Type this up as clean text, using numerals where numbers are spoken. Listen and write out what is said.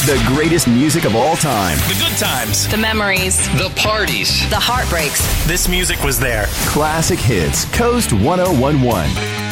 The greatest music of all time. The good times. The memories. The parties. The heartbreaks. This music was there. Classic hits. Coast 1011.